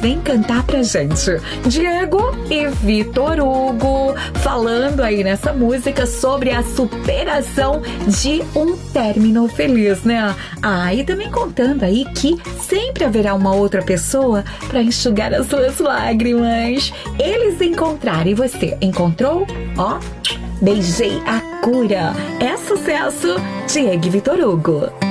vem cantar pra gente. Diego e Vitor Hugo, falando aí nessa música sobre a superação de um término feliz, né? E também contando aí que sempre haverá uma outra pessoa pra enxugar as suas lágrimas. Eles encontraram e você encontrou? Beijei a cura. É sucesso, Diego e Vitor Hugo.